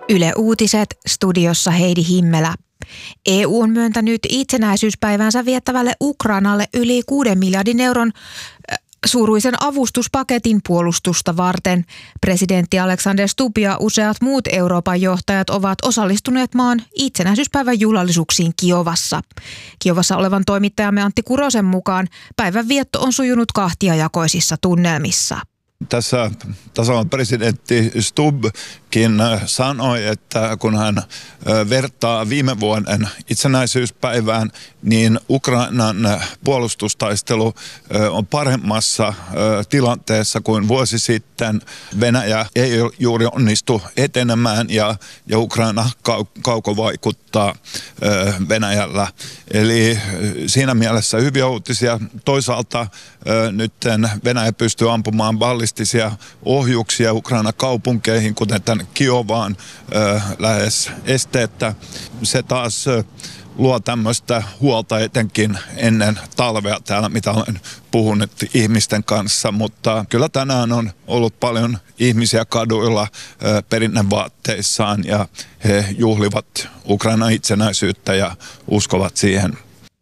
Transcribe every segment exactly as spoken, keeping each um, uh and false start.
Yle Uutiset, studiossa Heidi Himmelä. E U on myöntänyt itsenäisyyspäivänsä viettävälle Ukrainalle yli kuuden miljardin euron suuruisen avustuspaketin puolustusta varten. Presidentti Alexander Stubb ja useat muut Euroopan johtajat ovat osallistuneet maan itsenäisyyspäivän juhlallisuuksiin Kiovassa. Kiovassa olevan toimittajamme Antti Kurosen mukaan päivän vietto on sujunut kahtiajakoisissa tunnelmissa. Tässä tasavallan presidentti Stubbkin sanoi, että kun hän vertaa viime vuoden itsenäisyyspäivään, niin Ukrainan puolustustaistelu on paremmassa tilanteessa kuin vuosi sitten. Venäjä ei juuri onnistu etenemään ja, ja Ukraina kau- kauko vaikuttaa Venäjällä. Eli siinä mielessä hyviä uutisia. Toisaalta nyt Venäjä pystyy ampumaan ballistisia ohjuksia Ukraina kaupunkeihin, kuten tämän Kiovaan lähes esteettä. Se taas luo tämmöistä huolta etenkin ennen talvea täällä, mitä olen puhunut ihmisten kanssa, mutta kyllä tänään on ollut paljon ihmisiä kaduilla perinnevaatteissaan ja he juhlivat Ukrainan itsenäisyyttä ja uskovat siihen.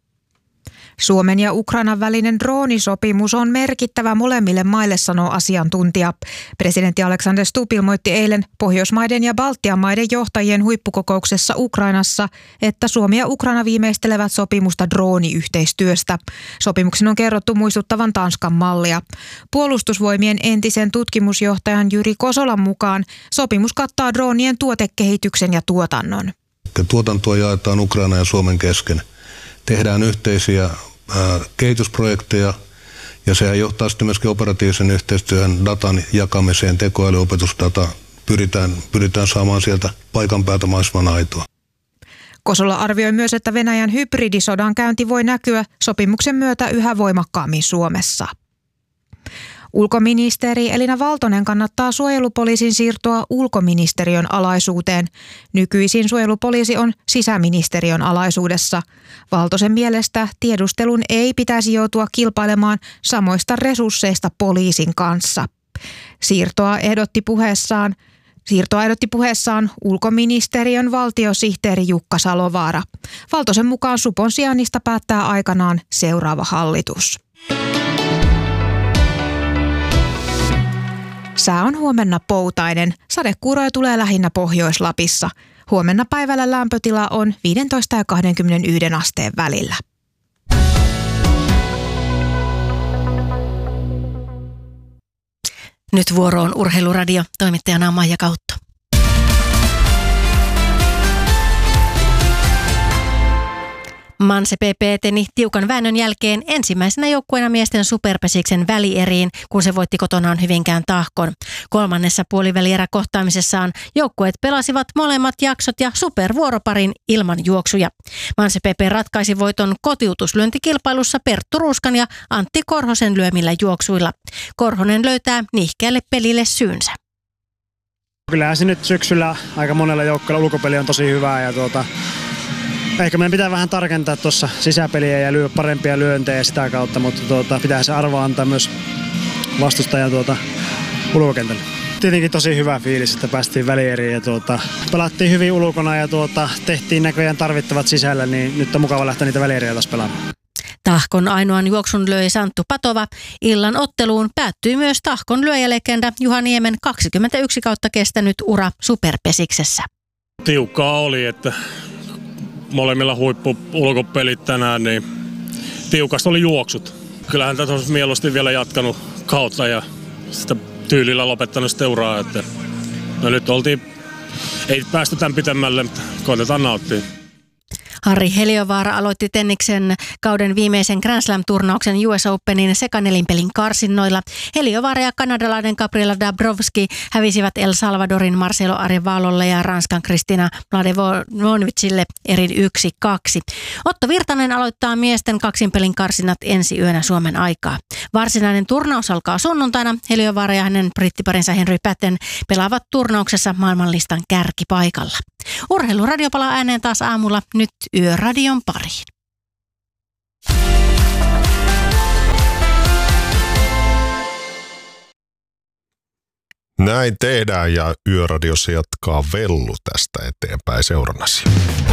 Suomen ja Ukrainan välinen droonisopimus on merkittävä molemmille maille, sanoo asiantuntija. Presidentti Alexander Stubb ilmoitti eilen Pohjoismaiden ja Baltian maiden johtajien huippukokouksessa Ukrainassa, että Suomi ja Ukraina viimeistelevät sopimusta drooniyhteistyöstä. Sopimuksen on kerrottu muistuttavan Tanskan mallia. Puolustusvoimien entisen tutkimusjohtajan Jyri Kosolan mukaan sopimus kattaa droonien tuotekehityksen ja tuotannon. Tuotantoa jaetaan Ukraina ja Suomen kesken. Tehdään yhteisiä ää, kehitysprojekteja ja sehän johtaa sitten myöskin operatiivisen yhteistyön datan jakamiseen, tekoälyopetusdata. Pyritään, pyritään saamaan sieltä paikan päältä mahdollisimman aitoa. Kosola arvioi myös, että Venäjän hybridisodan käynti voi näkyä sopimuksen myötä yhä voimakkaammin Suomessa. Ulkoministeri Elina Valtonen kannattaa suojelupoliisin siirtoa ulkoministeriön alaisuuteen. Nykyisin suojelupoliisi on sisäministeriön alaisuudessa. Valtosen mielestä tiedustelun ei pitäisi joutua kilpailemaan samoista resursseista poliisin kanssa. Siirtoa ehdotti puheessaan, siirtoa ehdotti puheessaan ulkoministeriön valtiosihteeri Jukka Salovaara. Valtosen mukaan supon sijainnista päättää aikanaan seuraava hallitus. Sää on huomenna poutainen. Sadekuuroja tulee lähinnä Pohjois-Lapissa. Huomenna päivällä lämpötila on viisitoista ja kaksikymmentäyksi asteen välillä. Nyt vuoro on Urheiluradio. Toimittajana on Maija Kautto. Manse P P eteni tiukan väännön jälkeen ensimmäisenä joukkueena miesten superpesiksen välieriin, kun se voitti kotonaan Hyvinkään Tahkon. Kolmannessa puolivälieräkohtaamisessaan joukkueet pelasivat molemmat jaksot ja supervuoroparin ilman juoksuja. Manse P P ratkaisi voiton kotiutuslyöntikilpailussa Perttu Ruuskan ja Antti Korhosen lyömillä juoksuilla. Korhonen löytää nihkeälle pelille syynsä. Kyllähän se nyt syksyllä aika monella joukkueella ulkopeli on tosi hyvää ja tuota... Ehkä meidän pitää vähän tarkentaa tuossa sisäpeliä ja lyö parempia lyöntejä sitä kautta, mutta tuota, pitää se arvo antaa myös vastustajan tuota, ulkokentälle. Tietenkin tosi hyvä fiilis, että päästiin välieriin ja tuota, pelattiin hyvin ulkona ja tuota, tehtiin näköjään tarvittavat sisällä, niin nyt on mukava lähteä niitä välieriä taas pelaamaan. Tahkon ainoan juoksun löi Santtu Patova. Illan otteluun päättyi myös Tahkon lyöjälegenda Juha Niemen kaksikymmentäyksi kautta kestänyt ura superpesiksessä. Tiukkaa oli, että molemmilla huippu ulkopelit tänään, niin tiukasta oli juoksut. Kyllähän tätä olisi mieluusti vielä jatkanut kautta ja sitä tyylillä lopettanut sitä uraa. Että no nyt oltiin, ei päästy tämän pitemmälle, mutta koitetaan nauttia. Harri Heliövaara aloitti tenniksen kauden viimeisen Grand Slam-turnauksen U S Openin sekanelinpelin karsinnoilla. Heliövaara ja kanadalainen Gabriela Dabrowski hävisivät El Salvadorin Marcelo Arevalolle ja Ranskan Kristina Mladenovićille erin yksi kaksi. Otto Virtanen aloittaa miesten kaksinpelin karsinnat ensi yönä Suomen aikaa. Varsinainen turnaus alkaa sunnuntaina. Heliövaara ja hänen brittiparinsa Henry Patten pelaavat turnauksessa maailmanlistan kärkipaikalla. Urheiluradio palaa ääneen taas aamulla, nyt Yöradion pariin. Näin tehdään ja Yöradiossa jatkaa Vellu tästä eteenpäin seurannasi.